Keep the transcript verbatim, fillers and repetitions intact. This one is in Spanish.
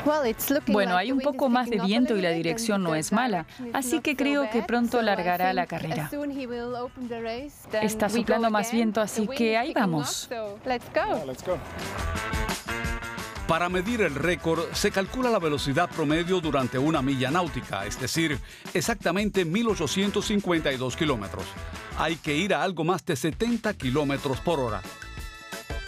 Bueno, hay un poco más de viento y la dirección no es mala, así que creo que pronto largará la carrera. Está soplando más viento, así que ahí vamos. Para medir el récord, se calcula la velocidad promedio durante una milla náutica, es decir, exactamente mil ochocientos cincuenta y dos kilómetros. Hay que ir a algo más de setenta kilómetros por hora.